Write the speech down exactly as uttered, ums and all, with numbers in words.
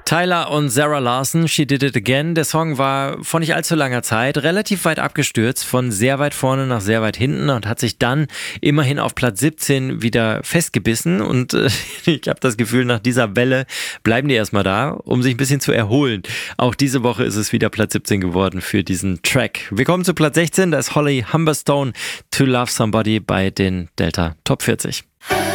Tyler und Sarah Larson, She Did It Again. Der Song war vor nicht allzu langer Zeit relativ weit abgestürzt, von sehr weit vorne nach sehr weit hinten und hat sich dann immerhin auf Platz siebzehn wieder festgebissen. Und äh, ich habe das Gefühl, nach dieser Welle bleiben die erstmal da, um sich ein bisschen zu erholen. Auch diese Woche ist es wieder Platz siebzehn geworden für diesen Track. Wir kommen zu Platz sechzehn, da ist Holly Humberstone, To Love Somebody bei den Delta Top vierzig.